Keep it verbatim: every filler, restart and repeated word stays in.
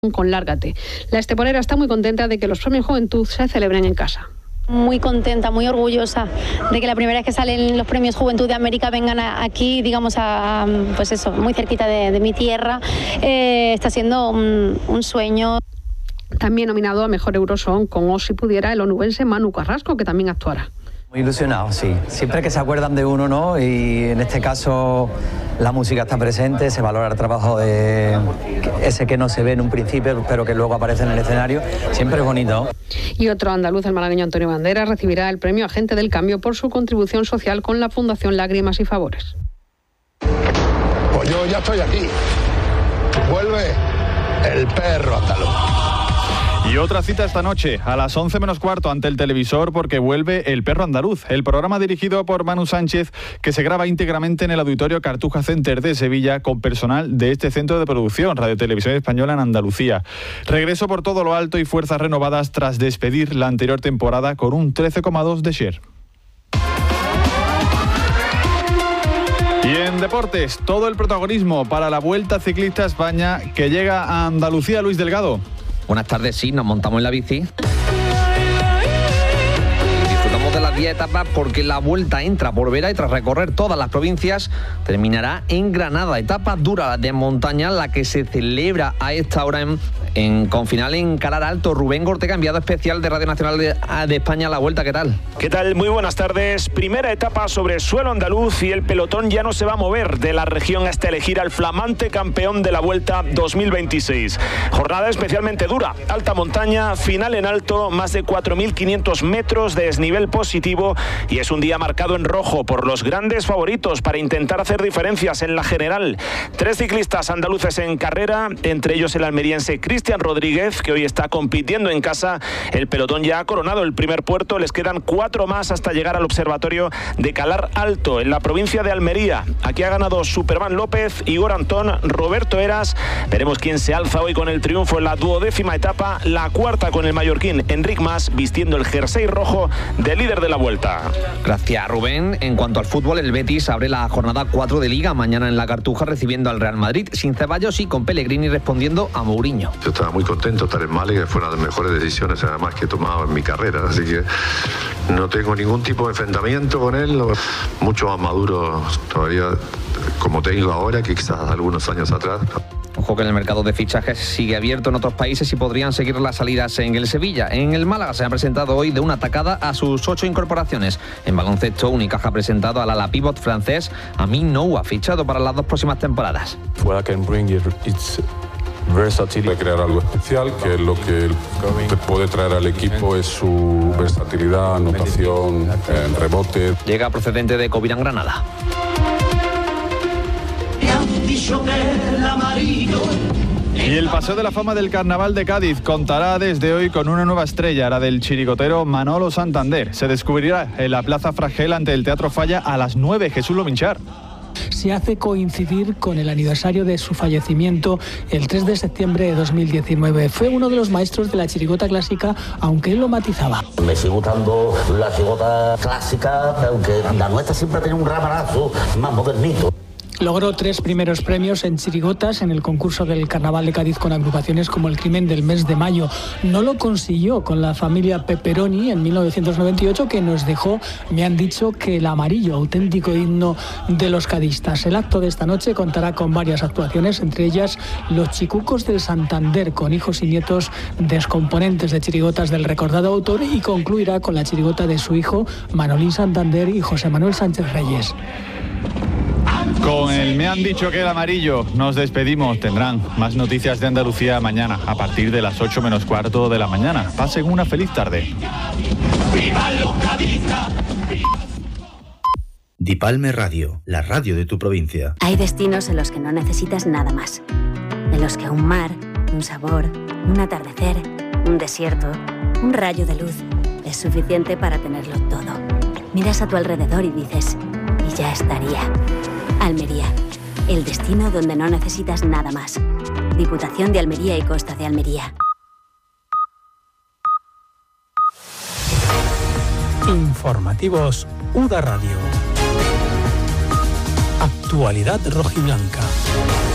con Lárgate. La esteponera está muy contenta de que los premios Juventud se celebren en casa. Muy contenta, muy orgullosa de que la primera vez que salen los premios Juventud de América vengan a, aquí, digamos, a, pues eso, muy cerquita de, de mi tierra. Eh, está siendo un, un sueño. También nominado a Mejor Eurosong con O si pudiera el onubense Manu Carrasco, que también actuará. Muy ilusionado, sí. Siempre que se acuerdan de uno, ¿no? Y en este caso la música está presente, se valora el trabajo de ese que no se ve en un principio, pero que luego aparece en el escenario. Siempre es bonito. Y otro andaluz, el malagueño Antonio Banderas, recibirá el premio Agente del Cambio por su contribución social con la Fundación Lágrimas y Favores. Pues yo ya estoy aquí. Vuelve el perro andaluz. Y otra cita esta noche, a las once menos cuarto, ante el televisor, porque vuelve El Perro Andaluz, el programa dirigido por Manu Sánchez, que se graba íntegramente en el Auditorio Cartuja Center de Sevilla, con personal de este centro de producción, Radio Televisión Española en Andalucía. Regreso por todo lo alto y fuerzas renovadas tras despedir la anterior temporada con un trece coma dos de share. Y en deportes, todo el protagonismo para la Vuelta Ciclista a España, que llega a Andalucía. Luis Delgado. Buenas tardes, sí, nos montamos en la bici. Disfrutamos de las diez etapas porque la Vuelta entra por Vera y tras recorrer todas las provincias terminará en Granada. Etapa dura de montaña, la que se celebra a esta hora en, en con final en Calar Alto. Rubén Ortega, enviado especial de Radio Nacional de, de España a la Vuelta. ¿Qué tal? ¿Qué tal? Muy buenas tardes. Primera etapa sobre suelo andaluz y el pelotón ya no se va a mover de la región hasta elegir al flamante campeón de la Vuelta dos mil veintiséis. Jornada especialmente dura. Alta montaña, final en alto, más de cuatro mil quinientos metros de desnivel positivo y es un día marcado en rojo por los grandes favoritos para intentar hacer diferencias en la general. Tres ciclistas andaluces en carrera, entre ellos el almeriense Cristian Rodríguez, que hoy está compitiendo en casa. El pelotón ya ha coronado el primer puerto, les quedan cuatro más hasta llegar al observatorio de Calar Alto, en la provincia de Almería. Aquí ha ganado Superman López, Igor Antón, Roberto Heras. Veremos quién se alza hoy con el triunfo en la duodécima etapa, la cuarta con el mallorquín Enric Mas, vistiendo el jersey rojo de líder de la Vuelta. Gracias, Rubén. En cuanto al fútbol, el Betis abre la jornada cuatro de Liga mañana en la Cartuja, recibiendo al Real Madrid, sin Ceballos y con Pellegrini respondiendo a Mourinho. Yo estaba muy contento de estar en Málaga, fue una de las mejores decisiones además que he tomado en mi carrera, así que no tengo ningún tipo de enfrentamiento con él, mucho más maduro todavía como tengo ahora que quizás algunos años atrás. Ojo que en el mercado de fichajes sigue abierto en otros países y podrían seguir las salidas en el Sevilla. En el Málaga se ha presentado hoy de una tacada a sus ocho incorporaciones. En baloncesto, Unicaja ha presentado al ala pívot francés Amin Noua, fichado para las dos próximas temporadas. What I can bring it's versatility. Crear algo especial, que es lo que puede traer al equipo, es su versatilidad, anotación, en rebote. Llega procedente de Covirán, Granada. Y el Paseo de la Fama del Carnaval de Cádiz contará desde hoy con una nueva estrella, la del chirigotero Manolo Santander. Se descubrirá en la Plaza Fragel ante el Teatro Falla a las nueve. Jesús Lominchar. Se hace coincidir con el aniversario de su fallecimiento el tres de septiembre de dos mil diecinueve. Fue uno de los maestros de la chirigota clásica, aunque él lo matizaba. Me sigue gustando la chirigota clásica, aunque la nuestra siempre tiene un ramanazo más modernito. Logró tres primeros premios en chirigotas en el concurso del Carnaval de Cádiz con agrupaciones como El Crimen del mes de mayo. No lo consiguió con la familia Pepperoni en mil novecientos noventa y ocho, que nos dejó, me han dicho, que el amarillo, auténtico himno de los cadistas. El acto de esta noche contará con varias actuaciones, entre ellas Los Chicucos del Santander, con hijos y nietos de excomponentes de chirigotas del recordado autor, y concluirá con la chirigota de su hijo Manolín Santander y José Manuel Sánchez Reyes. Con el Me han dicho que el amarillo nos despedimos. Tendrán más noticias de Andalucía mañana a partir de las ocho menos cuarto de la mañana. Pasen una feliz tarde. Dipalme Radio, la radio de tu provincia. Hay destinos en los que no necesitas nada más. En los que un mar, un sabor, un atardecer, un desierto, un rayo de luz es suficiente para tenerlo todo. Miras a tu alrededor y dices, y ya estaría. Almería, el destino donde no necesitas nada más. Diputación de Almería y Costa de Almería. Informativos U D A Radio. Actualidad rojiblanca.